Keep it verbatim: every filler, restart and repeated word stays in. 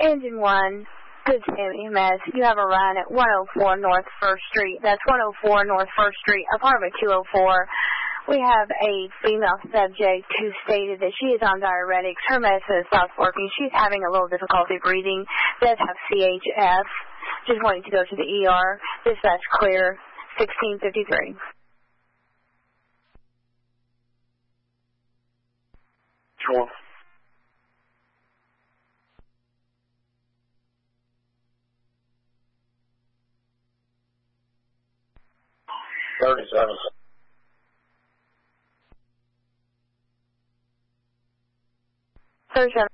Engine one, good Sam E M S. You have a run at one oh four North First Street. That's one oh four North First Street, apartment two oh four. We have a female subject who stated that she is on diuretics. Her medicine stops working. She's having a little difficulty breathing. Does have C H F. Just wanting to go to the E R. Dispatch clear, sixteen fifty-three. Sure. Thirty-seven. Thirty-seven.